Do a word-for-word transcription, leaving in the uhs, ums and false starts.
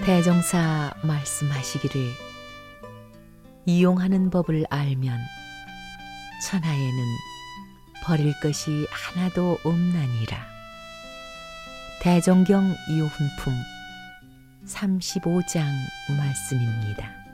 대종사 말씀하시기를 이용하는 법을 알면 천하에는 버릴 것이 하나도 없나니라. 대종경 요훈품 삼십오 장 말씀입니다.